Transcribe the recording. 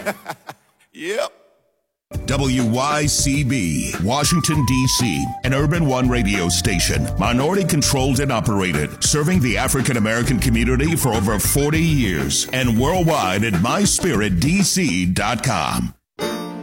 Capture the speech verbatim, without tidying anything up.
Yep. W Y C B, Washington, D C, an Urban One radio station, minority controlled and operated, serving the African American community for over forty years, and worldwide at my spirit d c dot com.